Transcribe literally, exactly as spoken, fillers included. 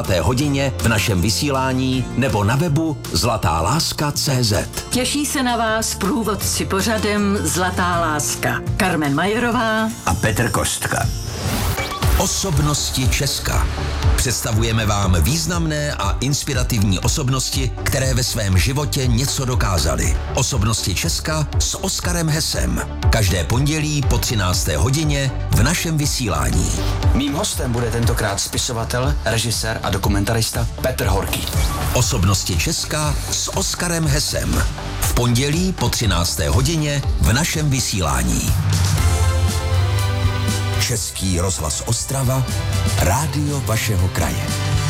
dvacáté hodině v našem vysílání nebo na webu zlatá láska tečka cé zet. Těší se na vás průvodci pořadem Zlatá láska. Carmen Majerová a Petr Kostka. Osobnosti Česka. Představujeme vám významné a inspirativní osobnosti, které ve svém životě něco dokázaly. Osobnosti Česka s Oskarem Hesem. Každé pondělí po třinácté hodině v našem vysílání. Mým hostem bude tentokrát spisovatel, režisér a dokumentarista Petr Horký. Osobnosti Česka s Oskarem Hesem. V pondělí po třinácté hodině v našem vysílání. Český rozhlas Ostrava, rádio vašeho kraje.